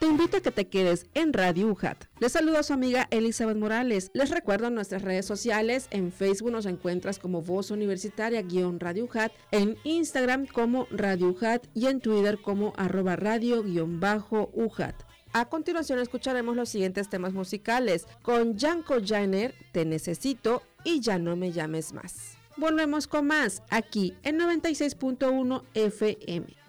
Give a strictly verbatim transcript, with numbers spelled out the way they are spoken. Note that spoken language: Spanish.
te invito a que te quedes en Radio U J A T. Les saluda a su amiga Elizabeth Morales. Les recuerdo nuestras redes sociales. En Facebook nos encuentras como Voz Universitaria-Radio U J A T, en Instagram como Radio U J A T y en Twitter como arroba radio-U J A T. A continuación escucharemos los siguientes temas musicales con Janko Jainer, Te Necesito y Ya No Me Llames Más. Volvemos con más aquí en noventa y seis punto uno F M.